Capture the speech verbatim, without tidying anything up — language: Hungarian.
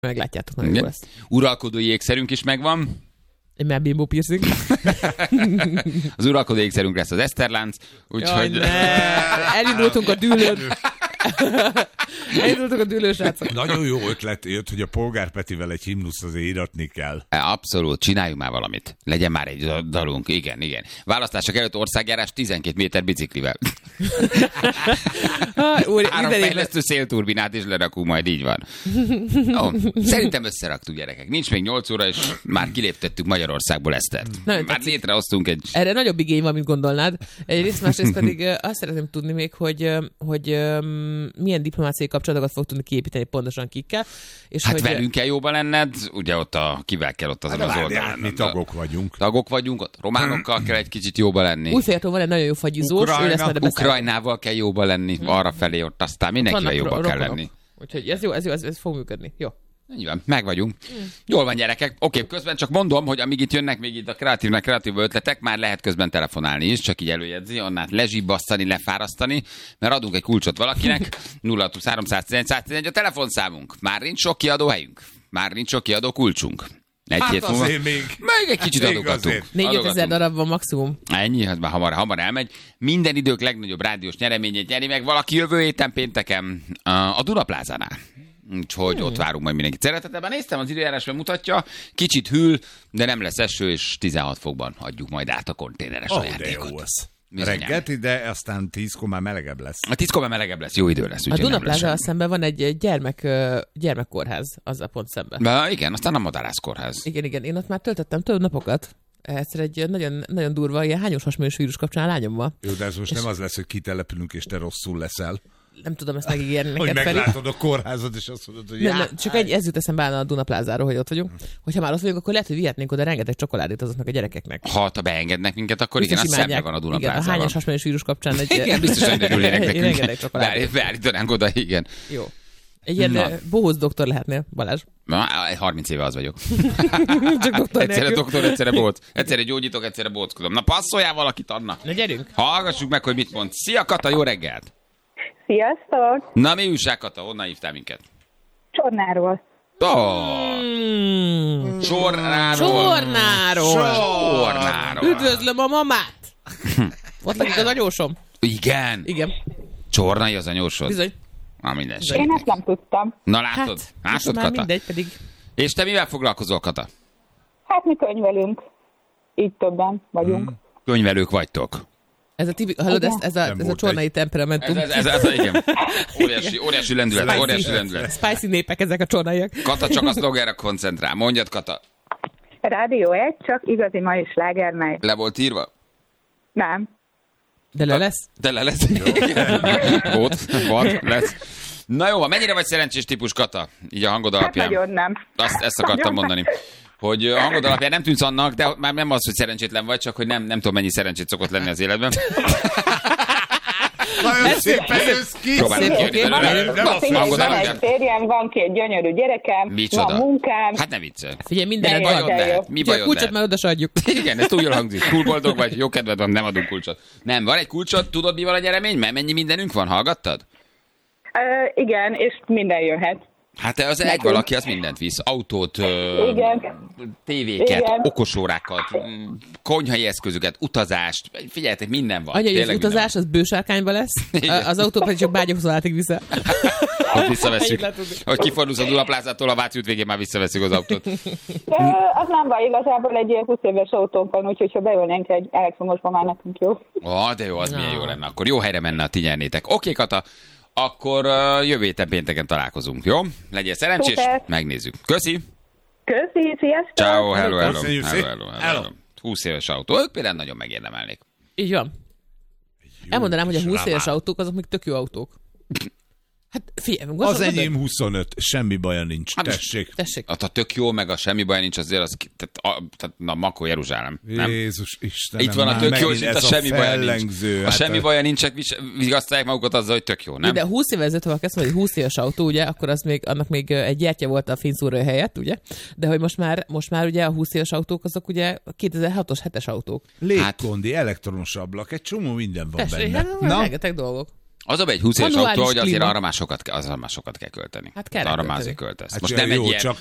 Meglátjátok, nagyon jó lesz. Uralkodói ékszerünk is megvan. Egy már bimbo piercing. Az uralkodói ékszerünk lesz az Eszterlánc, úgyhogy... Elindultunk a dűlőn. Elindultunk a dűlőn, srácok. Nagyon jó ötlet jött, hogy a Polgár Petivel egy himnusz azért íratni kell. Abszolút, csináljunk már valamit. Legyen már egy dalunk, igen, igen. Választások előtt országjárás tizenkét méter biciklivel. Úr, Három fejlesztő szélturbinát is lerakunk, majd így van. Oh, szerintem összeraktuk, gyerekek. Nincs még nyolc óra, és már kiléptettük Magyarországból Esztert. Már tetszik. Létrehoztunk egy... Erre nagyobb igény van, mint gondolnád. Egyrészt, másrészt pedig azt szeretném tudni még, hogy, hogy milyen diplomáciai kapcsolatokat fog tudni kiépíteni pontosan kikkel. És hát hogy... velünk kell jóba lenned, ugye ott a, kivel kell ott azon hát az oldalon. Mi tagok vagyunk. Tagok vagyunk, ott románokkal kell egy kicsit jóba lenni. Újféltől van egy nagyon jó fagyizós, Ukrajna, ő lesz majd a beszálló. Ukrajnával kell jóba lenni, hmm. arra felé ott aztán mindenkivel jóba ro- kell rokonok. lenni. Úgyhogy ez jó, ez jó, ez, ez fog működni. Jó. Így van, meg vagyunk. Mm. Jól van, gyerekek. Oké, közben csak mondom, hogy amíg itt jönnek még itt a kreatívnek kreatív ötletek, már lehet közben telefonálni is, csak így előjegyzi, onnát lezsibbasztani, lefárasztani, mert adunk egy kulcsot valakinek. nulla három egy egy egy a telefonszámunk. Már nincs sok kiadóhelyünk. Már nincs sok kiadó kulcsunk. Egy hát hét múlva. Még, még egy kicsit adogatunk. négy-ötezer darab van maximum. Ennyi, hát már hamar, hamar elmegy. Minden idők legnagyobb rádiós nyereményét nyeri meg valaki jövő héten pénteken a Dunaplázánál. Úgyhogy hmm. ott várunk majd mindenkit szeretetben. Néztem, az időjárásban mutatja, kicsit hűl, de nem lesz eső, és tizenhat fokban adjuk majd át a konténeres oh, ajándékot. Reggelt ide, aztán tízkor már melegebb lesz. A tízkor már melegebb lesz, jó idő lesz. A Dunaplázával szemben van egy gyermek, gyermekkórház, azzal pont szemben. De igen, aztán a Madarászkórház. Igen, igen, én ott már töltöttem több napokat. Egyszer egy nagyon, nagyon durva, ilyen hányos hasmenős vírus kapcsán a lányommal. Jó, de ez most és... nem az lesz, hogy kitelepülünk, és te rosszul leszel. Nem tudom ezt megígérni neked, hogy Feri. meglátod a kórházat, és azt mondod, hogy... Nem, nem, csak egy, ez jut eszembe a Dunaplázáról, hogy ott vagyunk. Hogyha már ott vagyunk, akkor lehet, hogy vihetnénk oda rengeteg csokoládét azoknak a gyerekeknek. Ha te beengednek minket, akkor biztos igen, az szembe van a Dunaplázában. Igen, a hányos hasmenős vírus kapcsán egy... igen, biztosan örülnének nekünk. Rengeteg csokoládét. Beállítanánk oda, igen. Jó. Egy ilyen Na. bohóc doktor lehetnél, Balázs. Na, harminc éve az vagyok. Csak doktor egyszerre doktor, egyszerre bóc. Egyszerre gyógyítok, egyszerre bóckodom. Na passzoljál valakit, Anna. Na gyerünk. Hallgassuk meg, hogy mit mond. Szia, Kata, jó reggelt. Sziasztok! Na, mi újság, Kata? Honnan hívtál minket? Csornáról. Oh. Mm. Csornáról. Csornáról. Csornáról. Üdvözlöm a mamát. Ott lakik az anyósom. Igen. Igen. Csornai az anyósod? Bizony. Na, minden Én ezt nem tudtam. Na, látod? Hát, látod, már Kata? mindegy pedig. És te mivel foglalkozol, Kata? Hát mi könyvelünk. Így többen vagyunk. Hmm. Könyvelők vagytok. Ez a, tibi, hallod, ez, ez a, ez a csornai egy... temperamentum. Ez, ez, ez, ez, igen. Óriási, óriási lendület, spicy, óriási lendület. Spicy népek ezek a csornaiak. Kata csak a szlogerre koncentrál. Mondjad, Kata. Rádió egy, csak igazi mai sláger, mely. Le volt írva? Nem. De le lesz? De le lesz. Volt, van, lesz. Na jó, mennyire vagy szerencsés típus, Kata? Így a hangod alapján. Hát nagyon nem. Azt, ezt akartam mondani. Hogy a hangod alapján nem tűnsz annak, de már nem az, hogy szerencsétlen vagy, csak hogy nem, nem tudom, mennyi szerencsét szokott lenni az életben. Nagyon szépen jössz ki! Próbálom kijönni belőle. Van egy férjem, van két gyönyörű gyerekem, Micsoda? Van munkám. Hát ne viccelj. Figyelj, mindened bajod lehet. Mi bajod lehet? Kulcsot már oda se adjuk. Igen, ez túl jól hangzik. Túl boldog vagy, jó kedved van, nem adunk kulcsot. Nem, van egy kulcsot, tudod mi van a gyeremény? Mert mennyi mindenünk van, hallgattad? Uh, igen, és minden jöhet. Hát az Nekünk. Egy valaki, az mindent visz. Autót, igen. tévéket, igen. okosórákat, konyhai eszközöket, utazást. Figyeljetek, minden van. Anya, az utazás, az bősárkányba lesz. Igen. Az autó pedig csak Bágyok-Szolátig vissza. Hogy visszavesszük. Hogy kifordulsz a Dunaplázától, a Váci út végén már visszavesszük az autót. Az nem baj, igazából egy ilyen húsz éves autónk van, úgyhogy ha beülnénk egy elektromosba, már nekünk jó. Ah, de jó, az milyen jó lenne. Akkor jó helyre menne, a ti nyernétek. Oké, Kata. Akkor uh, jövő héten pénteken találkozunk, jó? Legyél szerencsés, Super. Megnézzük. Köszi! Köszi, sziasztok! Ciao, hello, hello, hello, hello, hello, hello. húsz éves autó, ők például nagyon megérdemelnék. Így van. Elmondanám, hogy a húsz éves autók, azok még tök jó autók. Hát figyelj, az enyém huszonöt, semmi baja nincs, hát, tessék. tessék. A tök jó, meg a semmi baja nincs, azért az, tehát, a, tehát na, Makó Jeruzsálem, nem? Jézus Istenem. Itt van a tök jó, és itt a semmi baja nincs. Hát a semmi baja nincsek, vigasztalják magukat azzal, hogy tök jó, nem? De húsz éves ezelőtt, ha azt mondja, hogy húsz éves autó, ugye, akkor az még, annak még egy gyertya volt a fényszórója helyett, ugye? De hogy most már, most már ugye a húsz éves autók, azok ugye a kétezer-hatos hetes autók. Légkondi, hát, elektronos ablak, egy csomó minden van tessék, benne. Hát, na? Rengeteg dolgok. Az a egy húsz éves Manuális autó, hogy azért klíma. arra már sokat, kell, arra már sokat kell költeni. Hát kell arra már költeni. azért költesz. Hát Most jó, nem egy jó, ilyen, csak